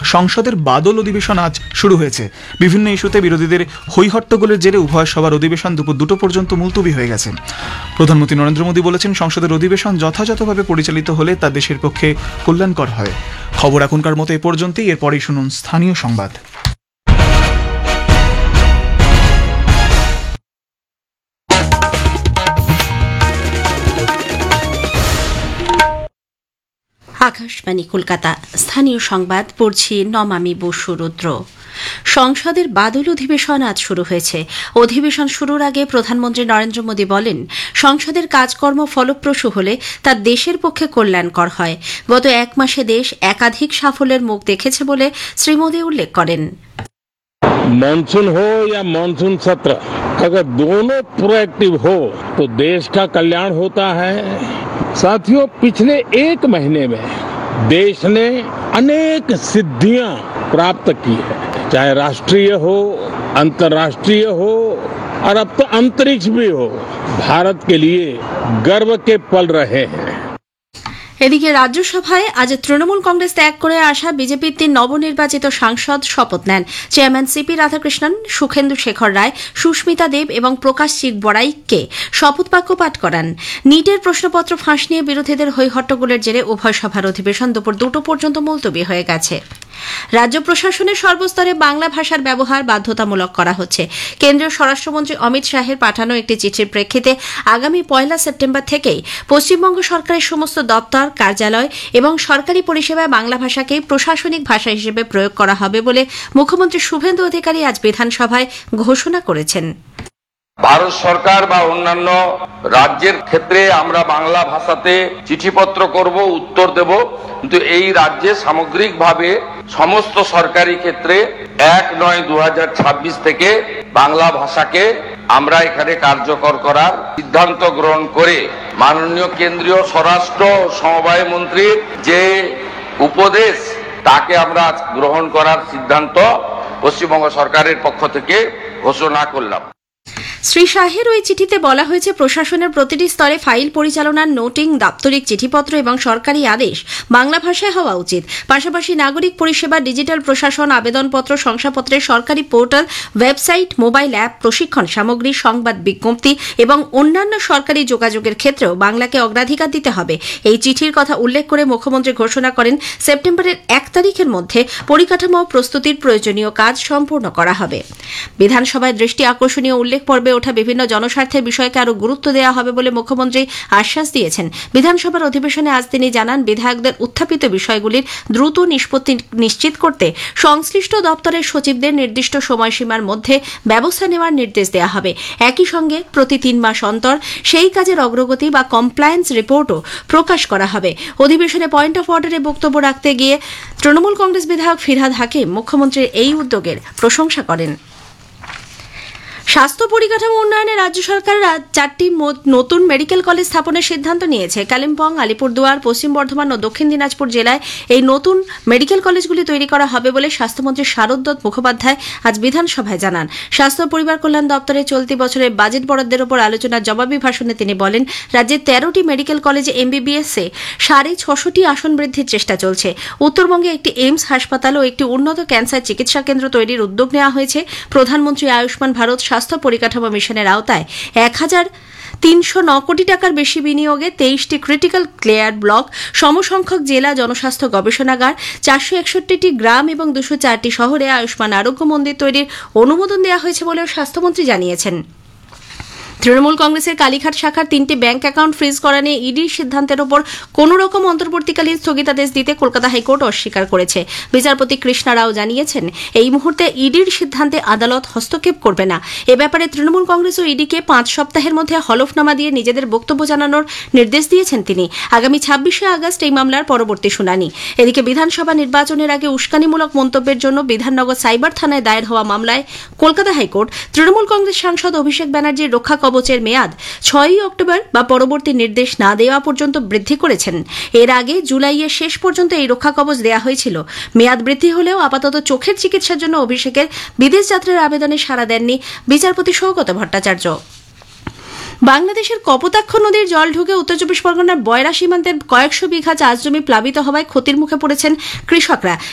সংসদের বাদল অধিবেশন আজ শুরু হয়েছে। বিভিন্ন ইস্যুতে বিরোধীদের হৈহট্টগোলের জেরে উভয় সভার অধিবেশন দুপুর 2টা পর্যন্ত মুলতবি হয়ে গেছে। প্রধানমন্ত্রী নরেন্দ্র মোদী বলেছেন, সংসদের অধিবেশন যথাযথভাবে পরিচালিত হলে তা দেশের পক্ষে কল্যাণকর হয়। খবর এখনকার মতো এ পর্যন্তই। এরপরেই শুনুন স্থানীয় সংবাদ। আকাশবাণী কলকাতা, স্থানীয় সংবাদ পড়ছি নমামি বসু রুদ্র। সংসদের বাদল অধিবেশন আজ শুরু হয়েছে। অধিবেশন শুরুর আগে প্রধানমন্ত্রী নরেন্দ্র মোদী বলেন, সংসদের কাজকর্ম ফলপ্রসূ হলে তা দেশের পক্ষে কল্যাণকর হয়। গত এক মাসে দেশ একাধিক সাফল্যের মুখ দেখেছে বলে শ্রী মোদী উল্লেখ করেন। मानसून हो या मानसून सत्र, अगर दोनों प्रोएक्टिव हो तो देश का कल्याण होता है। साथियों, पिछले एक महीने में देश ने अनेक सिद्धियां प्राप्त की है, चाहे राष्ट्रीय हो, अंतर्राष्ट्रीय हो और अब तो अंतरिक्ष भी हो। भारत के लिए गर्व के पल रहे हैं। এদিকে রাজ্যসভায় আজ তৃণমূল কংগ্রেস ত্যাগ করে আসা বিজেপির 3 নবনির্বাচিত সাংসদ শপথ নেন। চেয়ারম্যান সিপি রাধাকৃষ্ণন, সুখেন্দু শেখর রায়, সুস্মিতা দেব এবং প্রকাশ চিকবড়াইকে শপথ বাক্য পাঠ করান। নিটের প্রশ্নপত্র ফাঁস নিয়ে বিরোধীদের হৈহট্টগোলের জেরে উভয় সভার অধিবেশন দুপুর 2টা পর্যন্ত মুলতবি হয়ে গেছে। রাজ্য প্রশাসনের সর্বস্তরে বাংলা ভাষার ব্যবহার বাধ্যতামূলক করা হচ্ছে। কেন্দ্রীয় স্বরাষ্ট্রমন্ত্রী অমিত শাহের পাঠানো একটি চিঠির প্রেক্ষিতে আগামী 1 সেপ্টেম্বর থেকেই পশ্চিমবঙ্গ সরকারের সমস্ত দপ্তর, কার্যালয় এবং সরকারি পরিষেবায় বাংলা ভাষাকে প্রশাসনিক ভাষা হিসেবে প্রয়োগ করা হবে বলে মুখ্যমন্ত্রী শুভেন্দু অধিকারী আজ বিধানসভায় ঘোষণা করেছেন। ভারত সরকার বা অন্যান্য রাজ্যের ক্ষেত্রে আমরা বাংলা ভাষাতে চিঠিপত্র করব, উত্তর দেব, কিন্তু এই রাজ্যে সামগ্রিকভাবে সমস্ত সরকারি ক্ষেত্রে 1/9/2026 থেকে বাংলা ভাষাকে আমরা এখানে কার্যকর করার সিদ্ধান্ত গ্রহণ করে মাননীয় কেন্দ্রীয় স্বরাষ্ট্র সমবায় মন্ত্রীর যে উপদেশ তাকে আমরা গ্রহণ করার সিদ্ধান্ত পশ্চিমবঙ্গ সরকারের পক্ষ থেকে ঘোষণা করলাম। শ্রী শাহের ওই চিঠিতে বলা হয়েছে, প্রশাসনের প্রতিটি স্তরে ফাইল পরিচালনার নোটিং, দাপ্তরিক চিঠিপত্র এবং সরকারি আদেশ বাংলা ভাষায় হওয়া উচিত। পাশাপাশি নাগরিক পরিষেবা, ডিজিটাল প্রশাসন, আবেদনপত্র, শংসাপত্রের সরকারি পোর্টাল, ওয়েবসাইট, মোবাইল অ্যাপ, প্রশিক্ষণ সামগ্রী, সংবাদ বিজ্ঞপ্তি এবং অন্যান্য সরকারি যোগাযোগের ক্ষেত্রেও বাংলাকে অগ্রাধিকার দিতে হবে। এই চিঠির কথা উল্লেখ করে মুখ্যমন্ত্রী ঘোষণা করেন, সেপ্টেম্বরের 1 তারিখের মধ্যে পরিকাঠামো প্রস্তুতির প্রয়োজনীয় কাজ সম্পূর্ণ করা হবে। বিধানসভায় দৃষ্টি আকর্ষণীয় উল্লেখ পর্বে ওঠা বিভিন্ন জনস্বার্থের বিষয়কে আরও গুরুত্ব দেওয়া হবে বলে মুখ্যমন্ত্রী আশ্বাস দিয়েছেন। বিধানসভার অধিবেশনে আজ তিনি জানান, বিধায়কদের উত্থাপিত বিষয়গুলির দ্রুত নিষ্পত্তি নিশ্চিত করতে সংশ্লিষ্ট দপ্তরের সচিবদের নির্দিষ্ট সময়সীমার মধ্যে ব্যবস্থা নেওয়ার নির্দেশ দেওয়া হবে। একই সঙ্গে প্রতি 3 মাস অন্তর সেই কাজের অগ্রগতি বা কমপ্লায়েন্স রিপোর্টও প্রকাশ করা হবে। অধিবেশনে পয়েন্ট অফ অর্ডারে বক্তব্য রাখতে গিয়ে তৃণমূল কংগ্রেস বিধায়ক ফিরহাদ হাকিম মুখ্যমন্ত্রীর এই উদ্যোগের প্রশংসা করেন। স্বাস্থ্য পরিকাঠামো উন্নয়নে রাজ্য সরকার 4টি নতুন মেডিকেল কলেজ স্থাপনের সিদ্ধান্ত নিয়েছে। কালিম্পং, আলিপুরদুয়ার, পশ্চিম বর্ধমান ও দক্ষিণ দিনাজপুর জেলায় এই নতুন মেডিকেল কলেজগুলি তৈরি করা হবে বলে স্বাস্থ্যমন্ত্রী শারদ মুখোপাধ্যায় আজ বিধানসভায় জানান। স্বাস্থ্য পরিবার কল্যাণ দপ্তরে চলতি বছরের বাজেট বরাদ্দের ওপর আলোচনার জবাবি ভাষণে তিনি বলেন, রাজ্যের 13টি মেডিকেল কলেজে MBBS-এ 650টি আসন বৃদ্ধির চেষ্টা চলছে। উত্তরবঙ্গে একটি এইমস হাসপাতাল ও একটি উন্নত ক্যান্সার চিকিৎসা কেন্দ্র তৈরির উদ্যোগ নেওয়া হয়েছে। প্রধানমন্ত্রী আয়ুষ্মান ভারত স্বাস্থ্য পরিকাঠামো মিশনের আওতায় 1309 কোটি টাকার বেশি বিনিয়োগে 23টি ক্রিটিক্যাল কেয়ার ব্লক, সমসংখ্যক জেলা জনস্বাস্থ্য গবেষণাগার, 461টি গ্রাম এবং 204টি শহরে আয়ুষ্মান আরোগ্য মন্দির তৈরির অনুমোদন দেওয়া হয়েছে বলেও স্বাস্থ্যমন্ত্রী জানিয়েছেন। তৃণমূল কংগ্রেসের কালীঘাট শাখার 3টি ব্যাংক অ্যাকাউন্ট ফ্রিজ করা নিয়ে ইডির সিদ্ধান্তের ওপর কোন রকম অন্তর্বর্তীকালীন স্থগিতাদেশ দিতে কলকাতা হাইকোর্ট অস্বীকার করেছে। বিচারপতি কৃষ্ণা রাও জানিয়েছেন, এই মুহূর্তে ইডির সিদ্ধান্তে আদালত হস্তক্ষেপ করবে না। এ ব্যাপারে তৃণমূল কংগ্রেস ও ইডিকে 5 সপ্তাহের মধ্যে হলফনামা দিয়ে নিজেদের বক্তব্য জানানোর নির্দেশ দিয়েছেন তিনি। আগামী 26শে আগস্ট এই মামলার পরবর্তী শুনানি। এদিকে বিধানসভা নির্বাচনের আগে উস্কানিমূলক মন্তব্যের জন্য বিধাননগর সাইবার থানায় দায়ের হওয়া মামলায় কলকাতা হাইকোর্ট তৃণমূল কংগ্রেস সাংসদ অভিষেক ব্যানার্জির রক্ষা কবচের মেয়াদ 6 অক্টোবর বা পরবর্তী নির্দেশ না দেওয়া পর্যন্ত বৃদ্ধি করেছেন। এর আগে জুলাইয়ের শেষ পর্যন্ত এই রক্ষা কবচ দেওয়া হয়েছিল। মেয়াদ বৃদ্ধি হলেও আপাতত চোখের চিকিৎসার জন্য অভিষেকের বিদেশ যাত্রার আবেদনে সাড়া দেননি বিচারপতি সৌগত ভট্টাচার্য। বাংলাদেশের কপোতাক্ষ নদীর জল ঢুকে উত্তর 24 পরগনার বয়রা সীমান্তের কয়েকশো বিঘা চাষ জমি প্লাবিত হওয়ায় ক্ষতির মুখে পড়েছেন কৃষকরা।